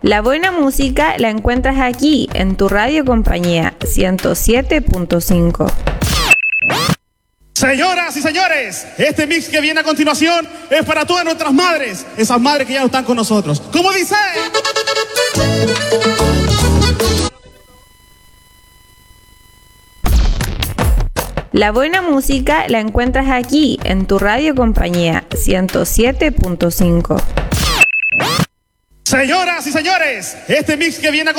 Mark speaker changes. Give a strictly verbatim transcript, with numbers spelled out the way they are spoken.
Speaker 1: La buena música la encuentras aquí, en tu radio compañía, ciento siete punto cinco.
Speaker 2: Señoras y señores, este mix que viene a continuación es para todas nuestras madres, esas madres que ya no están con nosotros. ¿Cómo dice?
Speaker 1: La buena música la encuentras aquí, en tu radio compañía, ciento siete punto cinco.
Speaker 2: Señoras y señores, este mix que viene a